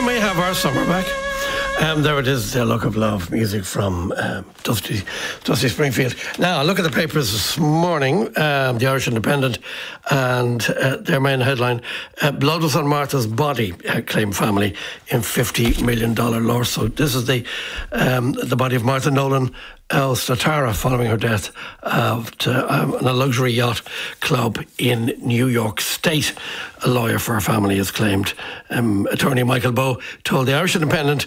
may have our summer back. There it is, the Look of Love music from Dusty Springfield. Now, look at the papers this morning, the Irish Independent, and their main headline, blood was on Martha's body, claim family in $50 million lawsuit. This is the body of Martha Nolan Statara following her death on a luxury yacht club in New York State. A lawyer for her family has claimed. Attorney Michael Bowe told the Irish Independent